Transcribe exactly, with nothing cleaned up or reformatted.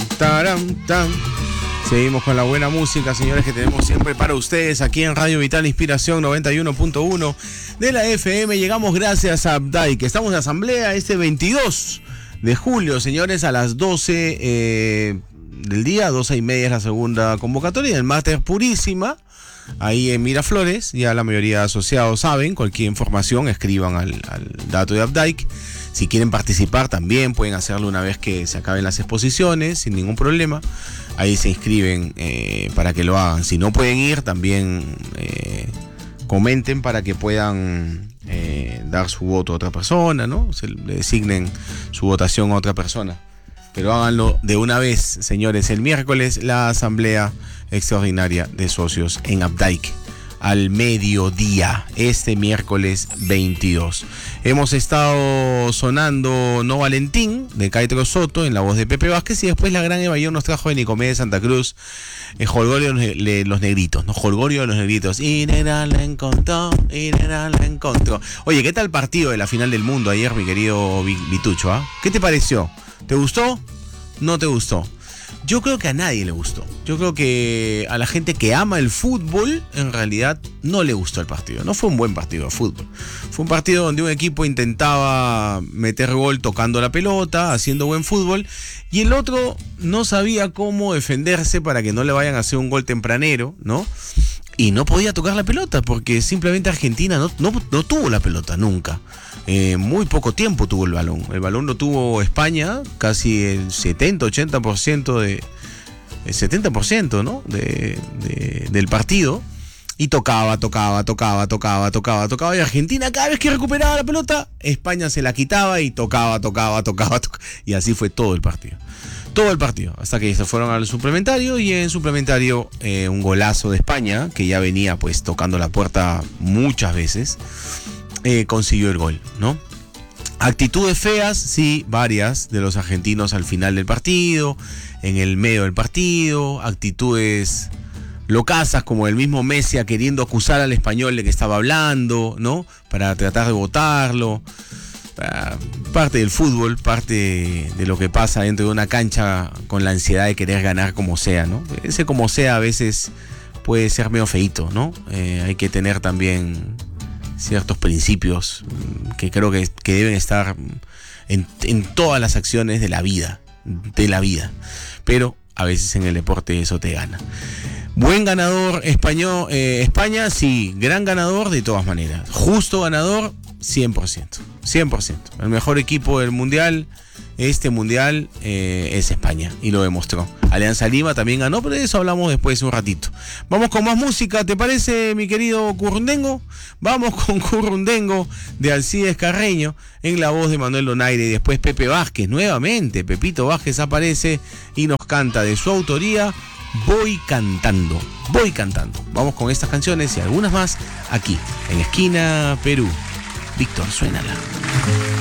Taram, tam. Seguimos con la buena música, señores, que tenemos siempre para ustedes aquí en Radio Vital Inspiración noventa y uno punto uno de la F M. Llegamos gracias a Updike. Estamos de asamblea este veintidós de julio, señores, a las doce eh, del día, doce y media es la segunda convocatoria del Máster Purísima, ahí en Miraflores. Ya la mayoría de asociados saben, cualquier información escriban al, al dato de Updike. Si quieren participar también pueden hacerlo una vez que se acaben las exposiciones, sin ningún problema. Ahí se inscriben eh, para que lo hagan. Si no pueden ir, también eh, comenten para que puedan eh, dar su voto a otra persona, ¿no? Se le designen su votación a otra persona. Pero háganlo de una vez, señores. El miércoles la asamblea extraordinaria de socios en Updike al mediodía, este miércoles veintidós. Hemos estado sonando No Valentín de Caetro Soto en la voz de Pepe Vázquez, y después la gran Eva York nos trajo de Nicomé de Santa Cruz, eh, Jolgorio de los Negritos, ¿no? Jolgorio de los Negritos. Y nena la encontró, y nena la encontró. Oye, ¿qué tal el partido de la final del mundo ayer, mi querido Vitucho? ¿Ah? ¿Qué te pareció? ¿Te gustó? ¿No te gustó? Yo creo que a nadie le gustó. Yo creo que a la gente que ama el fútbol, en realidad no le gustó el partido. No fue un buen partido de fútbol. Fue un partido donde un equipo intentaba meter gol tocando la pelota, haciendo buen fútbol, y el otro no sabía cómo defenderse para que no le vayan a hacer un gol tempranero, ¿no? Y no podía tocar la pelota porque simplemente Argentina no, no, no tuvo la pelota nunca. Eh, muy poco tiempo tuvo el balón. El balón lo tuvo España, casi el setenta ochenta por ciento de, el setenta por ciento, ¿no? de, de, del partido. Y tocaba, tocaba, tocaba, tocaba, tocaba, tocaba. Y Argentina, cada vez que recuperaba la pelota, España se la quitaba y tocaba, tocaba, tocaba, tocaba. Y así fue todo el partido. Todo el partido, hasta que se fueron al suplementario, y en suplementario eh, un golazo de España, que ya venía pues tocando la puerta muchas veces, eh, consiguió el gol, ¿no? Actitudes feas, sí, varias de los argentinos al final del partido, en el medio del partido, actitudes locazas como el mismo Messi queriendo acusar al español de que estaba hablando, ¿no? Para tratar de votarlo. Parte del fútbol, parte de lo que pasa dentro de una cancha con la ansiedad de querer ganar como sea, ¿no? Ese como sea a veces puede ser medio feíto, ¿no? Eh, hay que tener también ciertos principios que creo que, que deben estar en, en todas las acciones de la vida, de la vida. Pero a veces en el deporte eso te gana. Buen ganador español, eh, España, sí, gran ganador de todas maneras. Justo ganador, cien por ciento. cien por ciento. El mejor equipo del mundial, este mundial, eh, es España, y lo demostró. Alianza Lima también ganó, pero de eso hablamos después un ratito. Vamos con más música, ¿te parece, mi querido Currundengo? Vamos con Currundengo de Alcides Carreño en la voz de Manuel Donaire, y después Pepe Vázquez, nuevamente. Pepito Vázquez aparece y nos canta de su autoría Voy Cantando. Voy Cantando. Vamos con estas canciones y algunas más aquí en Esquina Perú. Víctor, suénala.